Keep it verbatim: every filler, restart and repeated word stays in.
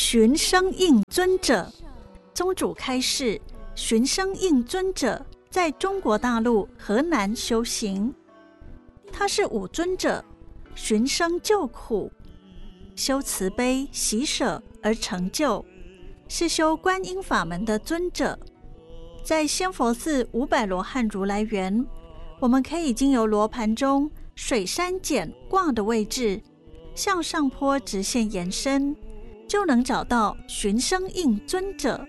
寻声应尊者。宗主开示，寻声应尊者在中国大陆河南修行，他是五尊者，寻声救苦，修慈悲喜舍而成就，是修观音法门的尊者。在仙佛寺五百罗汉如来园，我们可以经由罗盘中水山简卦的位置，向上坡直线延伸，就能找到寻声应尊者。